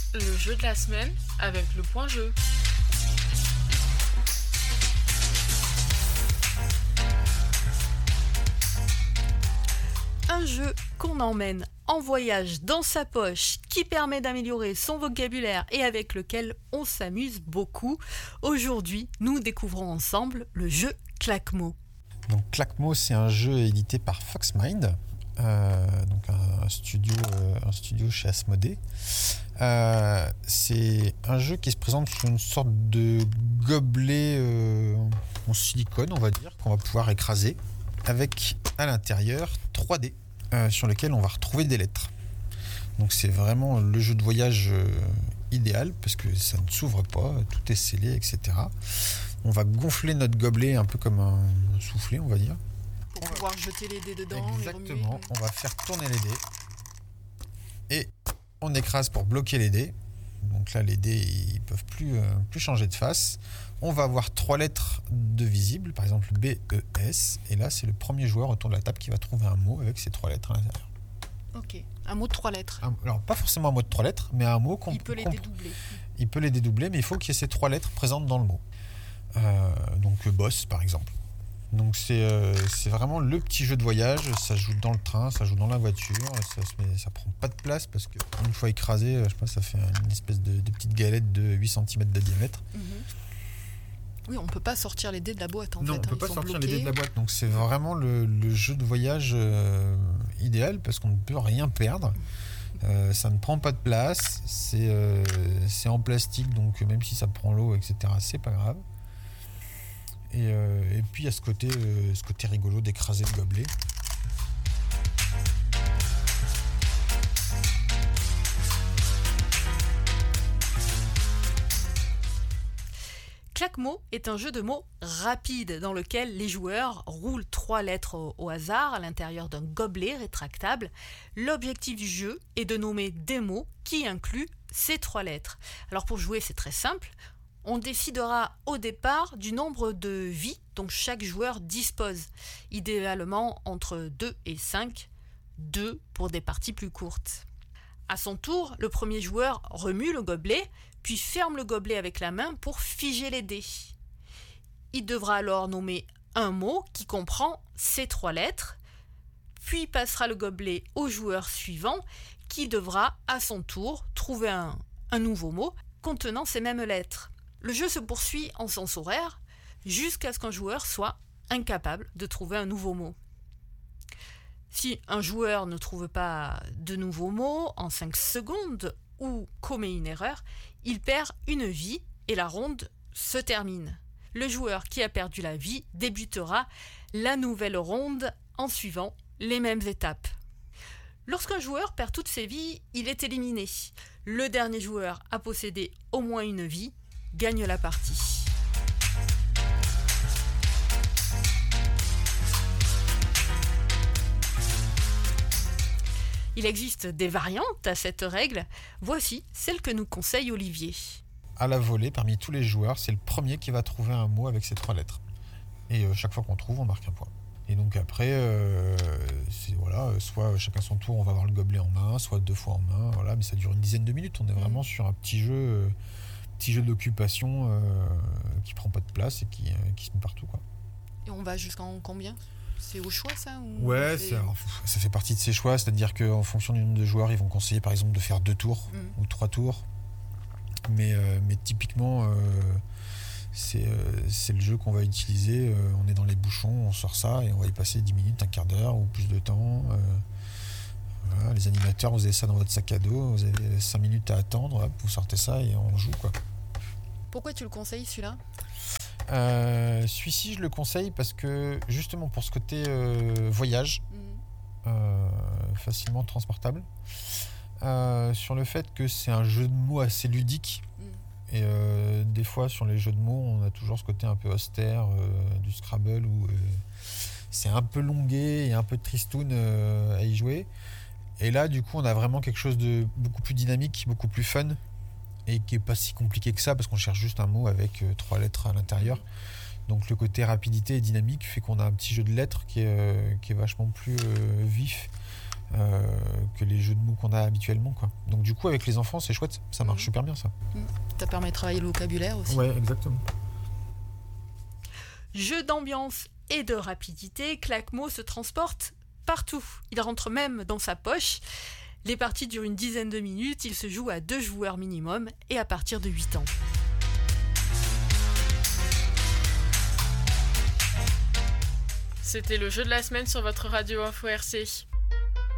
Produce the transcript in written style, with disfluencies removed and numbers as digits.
Le jeu de la semaine avec le point jeu. Un jeu qu'on emmène en voyage dans sa poche, qui permet d'améliorer son vocabulaire et avec lequel on s'amuse beaucoup. Aujourd'hui, nous découvrons ensemble le jeu Claquemot. Donc Claquemot, c'est un jeu édité par Foxmind, donc un studio chez Asmodée. C'est un jeu qui se présente sous une sorte de gobelet en silicone, on va dire, qu'on va pouvoir écraser, avec à l'intérieur 3 dés sur lesquels on va retrouver des lettres. Donc c'est vraiment le jeu de voyage idéal parce que ça ne s'ouvre pas, tout est scellé, etc. On va gonfler notre gobelet un peu comme un soufflet, on va dire. Pour pouvoir jeter les dés dedans. Exactement, on va faire tourner les dés. Et on écrase pour bloquer les dés. Donc là, les dés, ils peuvent plus changer de face. On va avoir 3 lettres de visibles, par exemple B, E, S. Et là, c'est le premier joueur autour de la table qui va trouver un mot avec ces 3 lettres à l'intérieur. Ok, un mot de 3 lettres. Alors, pas forcément un mot de 3 lettres, mais un mot qu'on Il peut les dédoubler. Il peut les dédoubler, mais il faut qu'il y ait ces 3 lettres présentes dans le mot. Donc, boss, par exemple. Donc c'est vraiment le petit jeu de voyage, ça joue dans le train, ça joue dans la voiture, ça prend pas de place parce que une fois écrasé, je sais pas, ça fait une espèce de petite galette de 8 cm de diamètre. Oui, on peut pas sortir les dés de la boîte en fait. Non, on peut pas sortir bloqués. les dés de la boîte, donc c'est vraiment le jeu de voyage idéal parce qu'on ne peut rien perdre. Ça ne prend pas de place, c'est en plastique, donc même si ça prend l'eau, etc., c'est pas grave. Et puis il y a ce côté rigolo d'écraser le gobelet. Claquemot est un jeu de mots rapide dans lequel les joueurs roulent 3 lettres au hasard à l'intérieur d'un gobelet rétractable. L'objectif du jeu est de nommer des mots qui incluent ces 3 lettres. Alors pour jouer, c'est très simple. On décidera au départ du nombre de vies dont chaque joueur dispose, idéalement entre 2 et 5, 2 pour des parties plus courtes. À son tour, le premier joueur remue le gobelet, puis ferme le gobelet avec la main pour figer les dés. Il devra alors nommer un mot qui comprend ces 3 lettres, puis passera le gobelet au joueur suivant qui devra à son tour trouver un nouveau mot contenant ces mêmes lettres. Le jeu se poursuit en sens horaire jusqu'à ce qu'un joueur soit incapable de trouver un nouveau mot. Si un joueur ne trouve pas de nouveau mot en 5 secondes ou commet une erreur, il perd une vie et la ronde se termine. Le joueur qui a perdu la vie débutera la nouvelle ronde en suivant les mêmes étapes. Lorsqu'un joueur perd toutes ses vies, il est éliminé. Le dernier joueur à posséder au moins une vie gagne la partie. Il existe des variantes à cette règle. Voici celle que nous conseille Olivier. À la volée, parmi tous les joueurs, c'est le premier qui va trouver un mot avec ces 3 lettres. Et chaque fois qu'on trouve, on marque un point. Et donc après, soit chacun son tour, on va avoir le gobelet en main, soit 2 fois en main, voilà, mais ça dure une dizaine de minutes. On est vraiment sur un petit jeu d'occupation qui prend pas de place et qui se met partout, quoi. Et on va jusqu'en combien ? C'est au choix ça ou Ouais, ça fait partie de ses choix, c'est-à-dire qu'en fonction du nombre de joueurs, ils vont conseiller par exemple de faire 2 tours ou 3 tours. Mais typiquement, c'est le jeu qu'on va utiliser. On est dans les bouchons, on sort ça et on va y passer 10 minutes, un quart d'heure ou plus de temps. Voilà, les animateurs, vous avez ça dans votre sac à dos, vous avez 5 minutes à attendre, hop, vous sortez ça et on joue, quoi. Pourquoi tu le conseilles celui-là ? Celui-ci, je le conseille parce que justement pour ce côté voyage, facilement transportable, sur le fait que c'est un jeu de mots assez ludique. Et des fois sur les jeux de mots, on a toujours ce côté un peu austère du Scrabble où c'est un peu longué et un peu tristoun à y jouer. Et là, du coup, on a vraiment quelque chose de beaucoup plus dynamique, beaucoup plus fun, et qui est pas si compliqué que ça, parce qu'on cherche juste un mot avec 3 lettres à l'intérieur. Donc le côté rapidité et dynamique fait qu'on a un petit jeu de lettres qui est vachement plus vif que les jeux de mots qu'on a habituellement, quoi. Donc du coup avec les enfants c'est chouette, ça marche super bien ça. Ça permet de travailler le vocabulaire aussi. Ouais, exactement. Jeu d'ambiance et de rapidité, Claquemot se transporte partout. Il rentre même dans sa poche. Les parties durent une dizaine de minutes, il se joue à 2 joueurs minimum et à partir de 8 ans. C'était le jeu de la semaine sur votre radio Info RC.